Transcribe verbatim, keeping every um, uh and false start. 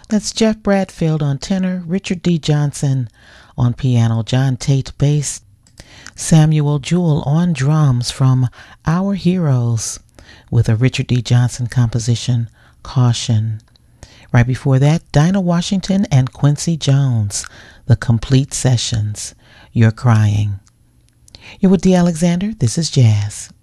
That's Jeff Bradfield on tenor, Richard D. Johnson on piano, John Tate bass, Samuel Jewell on drums from Our Heroes with a Richard D. Johnson composition, Caution. Right before that, Dinah Washington and Quincy Jones, The Complete Sessions, You're Crying. You're with Dee Alexander. This is Jazz.